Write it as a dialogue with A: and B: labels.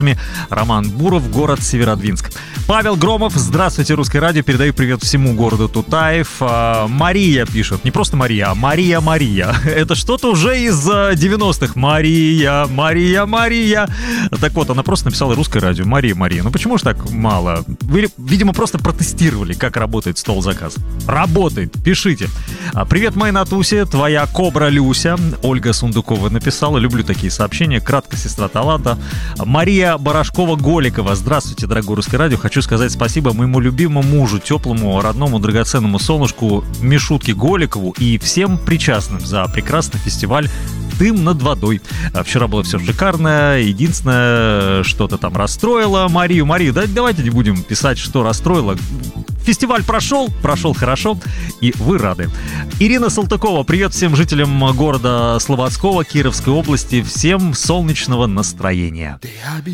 A: Роман Буров, город Северодвинск. Павел Громов, здравствуйте, Русское радио, передаю привет всему городу Тутаев. Мария пишет, не просто Мария, а Мария. Это что-то уже из 90-х. Мария. Так вот, она просто написала Русское радио. Мария. Ну почему же так мало? Вы, видимо, просто протестировали, как работает стол-заказ. Работает, пишите. Привет, моя Натуся, твоя кобра Люся. Ольга Сундукова написала, люблю такие сообщения. Кратко, сестра таланта. Мария Барашкова-Голикова. Здравствуйте, дорогое Русское радио. Хочу сказать спасибо моему любимому мужу, теплому, родному, драгоценному солнышку Мишутке Голикову и всем причастным за прекрасный фестиваль «Дым над водой». Вчера было все шикарно. Единственное, что-то там расстроило Марию. Да давайте не будем писать, что расстроило. Фестиваль прошел хорошо, и вы рады. Ирина Салтыкова, привет всем жителям города Слободского, Кировской области. Всем солнечного настроения.